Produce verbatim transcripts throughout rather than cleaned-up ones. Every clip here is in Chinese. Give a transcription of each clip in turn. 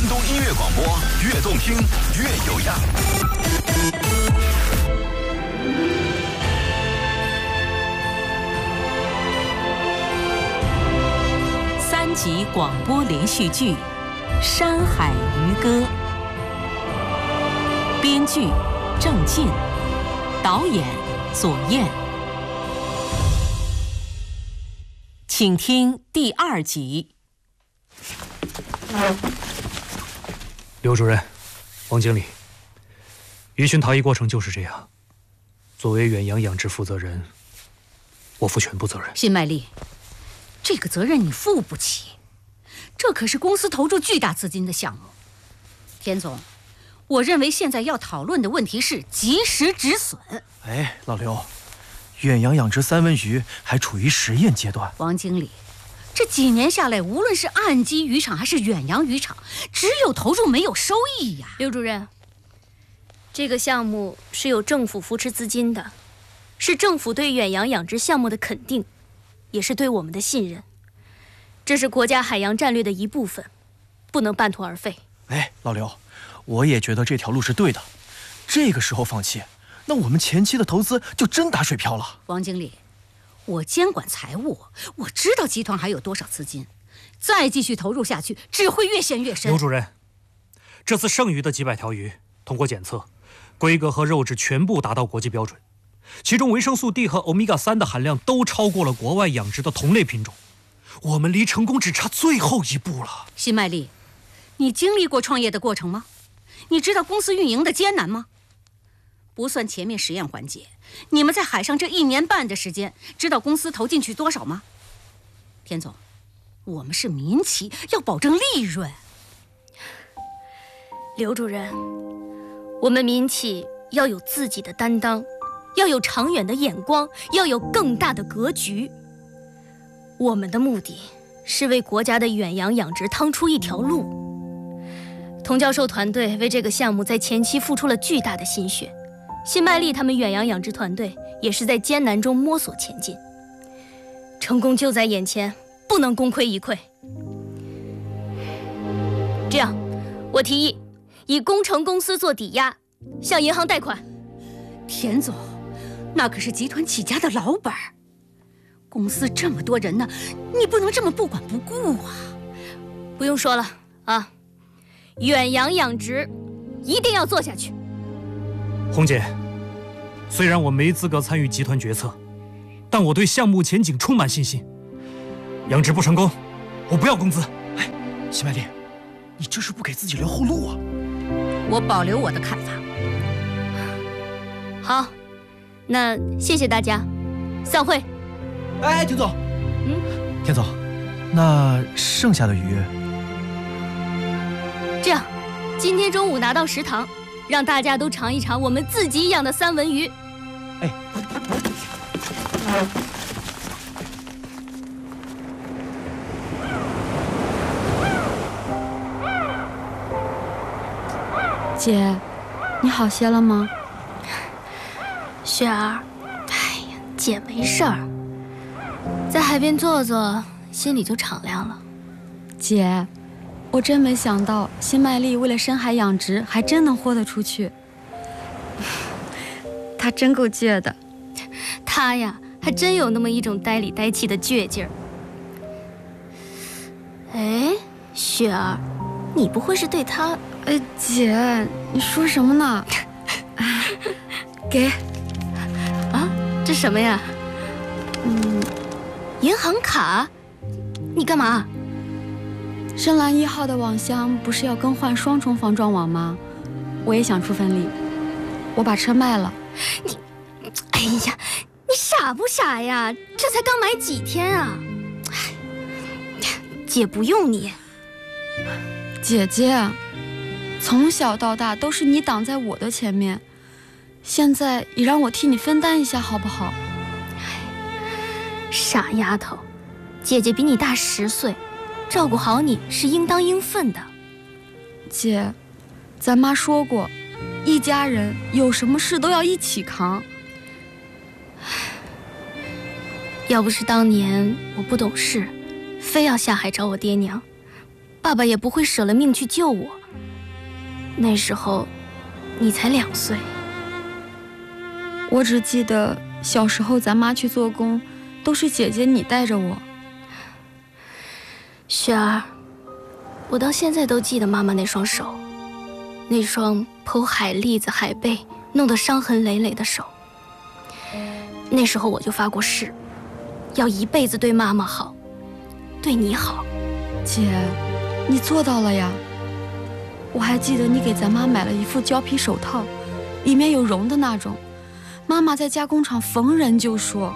东音乐广播，越动听越有样。 三集广播连续剧《山海渔歌》，编剧郑进，导演左燕。请听第二集。 刘主任，王经理，鱼群逃逸过程就是这样。作为远洋养殖负责人，我负全部责任。 辛麦丽，这个责任你负不起，这可是公司投注巨大资金的项目。田总，我认为现在要讨论的问题是及时止损。 哎，老刘，远洋养殖三文鱼还处于实验阶段。 王经理，这几年下来，无论是岸基渔场还是远洋渔场，只有投入没有收益呀。 刘主任，这个项目是有政府扶持资金的，是政府对远洋养殖项目的肯定，也是对我们的信任。这是国家海洋战略的一部分，不能半途而废。 哎，老刘，我也觉得这条路是对的。这个时候放弃，那我们前期的投资就真打水漂了。 王经理，我监管财务，我知道集团还有多少资金，再继续投入下去，只会越陷越深。 刘主任，这次剩余的几百条鱼通过检测，规格和肉质全部达到国际标准，其中维生素 D 和欧米伽三的含量都超过了国外养殖的同类品种，我们离成功只差最后一步了。 辛麦丽，你经历过创业的过程吗？你知道公司运营的艰难吗？不算前面实验环节，你们在海上这一年半的时间，知道公司投进去多少吗？田总，我们是民企，要保证利润。 刘主任，我们民企要有自己的担当，要有长远的眼光，要有更大的格局。我们的目的是为国家的远洋养殖趟出一条路。童教授团队为这个项目在前期付出了巨大的心血，辛麦丽他们远洋养殖团队也是在艰难中摸索前进。成功就在眼前，不能功亏一篑。这样，我提议以工程公司做抵押，向银行贷款。 田总，那可是集团起家的老板，公司这么多人呢，你不能这么不管不顾啊！ 不用说了啊，远洋养殖一定要做下去。 红姐，虽然我没资格参与集团决策，但我对项目前景充满信心。养殖不成功，我不要工资。 哎，辛麦丽，你这是不给自己留后路啊！ 我保留我的看法。 好，那谢谢大家，散会。 哎，田总， 嗯， 田总，那剩下的鱼， 这样，今天中午拿到食堂，让大家都尝一尝我们自己养的三文鱼。 哎， 姐，你好些了吗？ 雪儿，哎呀，姐没事儿，在海边坐坐，心里就敞亮了。 姐，我真没想到辛麦丽为了深海养殖还真能豁得出去。她真够倔的。 她呀，还真有那么一种呆里呆气的倔劲儿。哎，雪儿，你不会是对她…… 呃，姐，你说什么呢？给。 啊，这什么呀？嗯，银行卡？你干嘛？ 深蓝一号的网箱不是要更换双重防撞网吗？我也想出份力，我把车卖了。 你，哎呀，你傻不傻呀？这才刚买几天啊！姐不用你。 姐姐，从小到大都是你挡在我的前面，现在也让我替你分担一下好不好？ 傻丫头，姐姐比你大十岁，照顾好你是应当应分的。 姐，咱妈说过，一家人有什么事都要一起扛。 要不是当年我不懂事，非要下海找我爹娘， 爸爸也不会舍了命去救我。那时候，你才两岁。 我只记得小时候咱妈去做工，都是姐姐你带着我。 雪儿，我到现在都记得妈妈那双手，那双剖海蛎子、海贝弄得伤痕累累的手。那时候我就发过誓，要一辈子对妈妈好，对你好。 姐，你做到了呀！我还记得你给咱妈买了一副胶皮手套，里面有绒的那种。妈妈在加工厂逢人就说。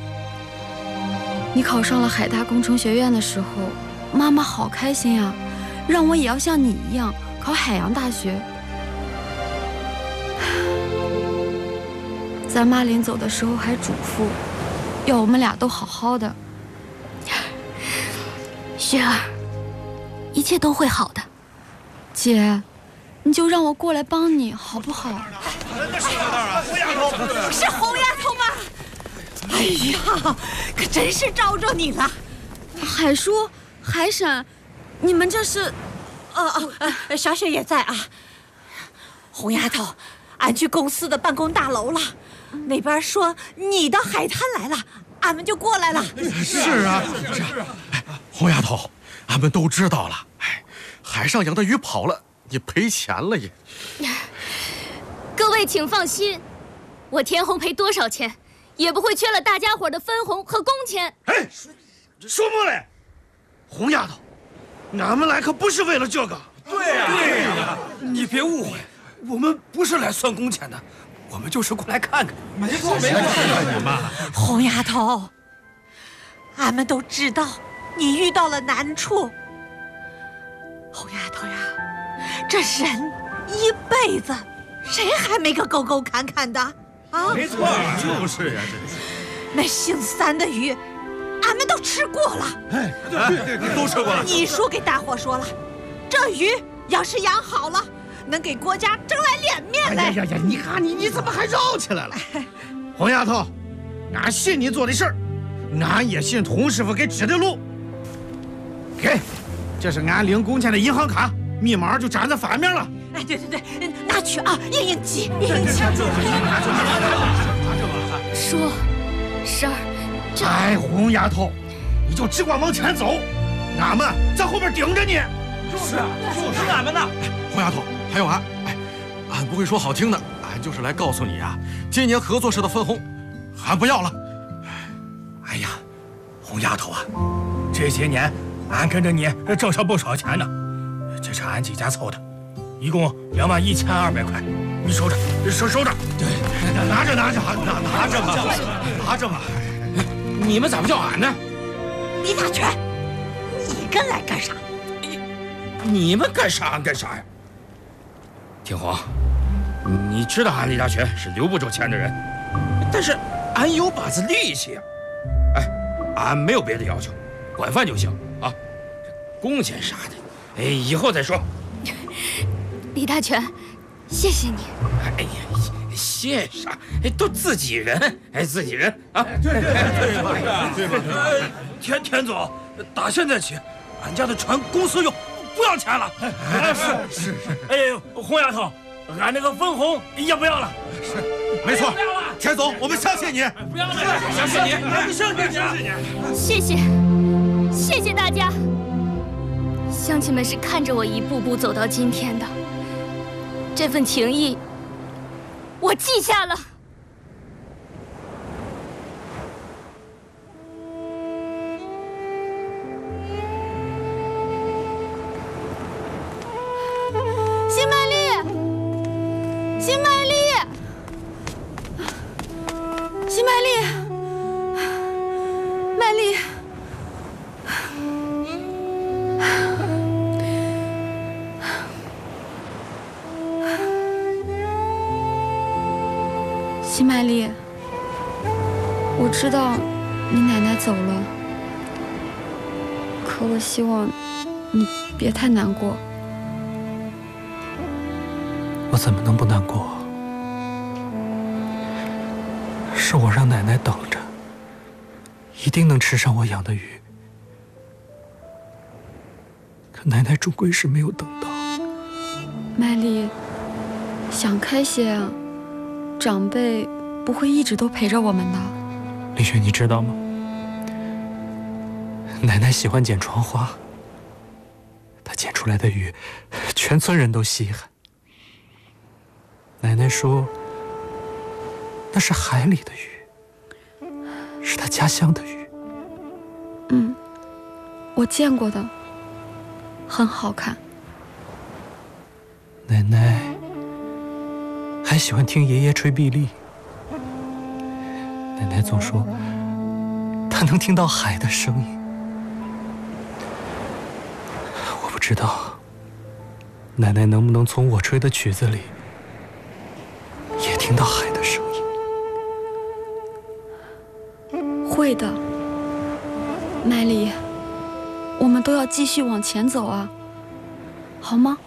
你考上了海大工程学院的时候，妈妈好开心呀，让我也要像你一样考海洋大学。咱妈临走的时候还嘱咐，要我们俩都好好的。 雪儿，一切都会好的。 姐，你就让我过来帮你好不好？ 是红丫头吗？哎呀，可真是招着你了。 海叔、海婶，你们这是…… 哦哦，呃，小雪也在啊。红丫头，俺去公司的办公大楼了，那边说你到海滩来了，俺们就过来了。 是啊，是啊。红丫头，俺们都知道了。哎，海上养的鱼跑了，你赔钱了也。 各位请放心，我田红赔多少钱，也不会缺了大家伙的分红和工钱。 哎，说么嘞？红丫头，俺们来可不是为了这个。 对呀，对呀，你别误会，我们不是来算工钱的，我们就是过来看看。 没错没错。 红丫头，俺们都知道你遇到了难处。红丫头呀，这人一辈子，谁还没个沟沟坎坎的啊？ 没错，就是呀，真是。 那姓三的鱼，俺们都吃过了。 哎，对对对，都吃过了。 你叔给大伙说了，这鱼要是养好了，能给国家争来脸面来。 哎呀呀，你看你你怎么还绕起来了？红丫头，俺信你做的事儿，俺也信童师傅给指的路。给，这是俺领工钱的银行卡，密码就粘在反面了。 哎，对对对，拿去啊，应应急，应应急。 叔，婶儿，这…… 哎，红丫头，你就只管往前走，俺们在后边盯着你。 就是啊，就是俺们的。 红丫头，还有俺，哎，俺不会说好听的，俺就是来告诉你啊，今年合作社的分红，俺不要了。 哎呀，红丫头啊，这些年俺跟着你挣上不少钱呢，这是俺几家凑的，一共两万一千二百块，你收着，收收着。对， 拿着拿着拿拿着吧，拿着吧。 你们咋不叫俺呢？ 李大全，你跟来干啥？ 你们干啥俺干啥呀？天皇，你知道俺李大全是留不住钱的人，但是俺有把子力气啊！哎，俺没有别的要求，管饭就行啊。工钱啥的，哎，以后再说。 李大全，谢谢你。 哎呀，谢啥？哎，都自己人，哎，自己人啊！ 对对对吧？对吧？ 田田总，打现在起，俺家的船公司用。不要钱了， 哎，是是是。 哎呦，红丫头，俺那个分红也不要了。 是，没错。田总，我们相信你。 不要了，相信你，相信你，相信你。 谢谢，谢谢大家。乡亲们是看着我一步步走到今天的，这份情谊，我记下了。 新麦丽，新麦丽，新麦丽，麦丽，新麦丽，我知道你奶奶走了，可我希望你别太难过。 我怎么能不难过？是我让奶奶等着，一定能吃上我养的鱼。可奶奶终归是没有等到。 麦丽，想开些啊，长辈不会一直都陪着我们的。 丽雪，你知道吗？奶奶喜欢捡窗花，她捡出来的鱼，全村人都稀罕。奶奶说，那是海里的鱼，是她家乡的鱼。 嗯，我见过的，很好看。 奶奶还喜欢听爷爷吹碧丽。奶奶总说，她能听到海的声音。我不知道，奶奶能不能从我吹的曲子里也听到海的声音？会的，麦丽，我们都要继续往前走啊，好吗？